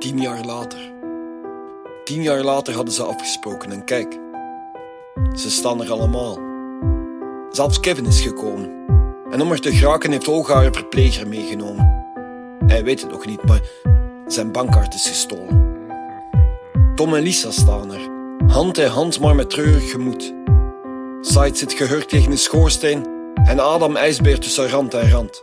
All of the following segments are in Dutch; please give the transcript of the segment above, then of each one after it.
10 jaar later. 10 jaar later hadden ze afgesproken en kijk, ze staan er allemaal. Zelfs Kevin is gekomen. En om er te geraken heeft Olga haar verpleger meegenomen. Hij weet het nog niet, maar zijn bankkaart is gestolen. Tom en Lisa staan er, hand in hand maar met treurig gemoed. Said zit gehurkt tegen een schoorsteen en Adam ijsbeert tussen rand en rand.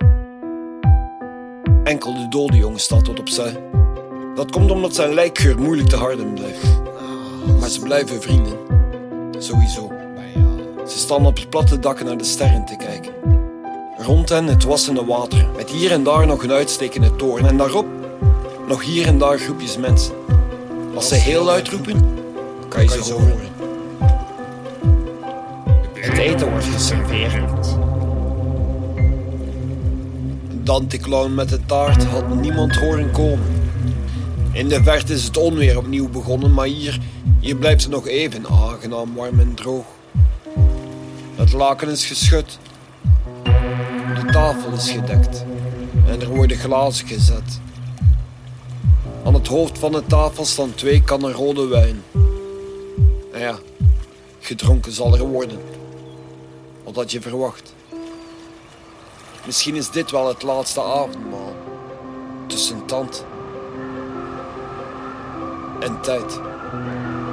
Enkel de dode jongen staat tot opzij. Dat komt omdat zijn lijkgeur moeilijk te harden blijft. Maar ze blijven vrienden. Sowieso. Ze staan op het platte dak naar de sterren te kijken. Rond hen het wassende water, met hier en daar nog een uitstekende toren. En daarop nog hier en daar groepjes mensen. Als ze heel luid roepen, kan je ze horen. Het eten wordt geserveerd. Dante Clown met de taart had niemand horen komen. In de verte is het onweer opnieuw begonnen, maar hier blijft het nog even aangenaam warm en droog. Het laken is geschud. De tafel is gedekt en er worden glazen gezet. Aan het hoofd van de tafel staan 2 kannen rode wijn. En ja, gedronken zal er worden. Wat had je verwacht? Misschien is dit wel het laatste avondmaal. Tussen tand en tijd.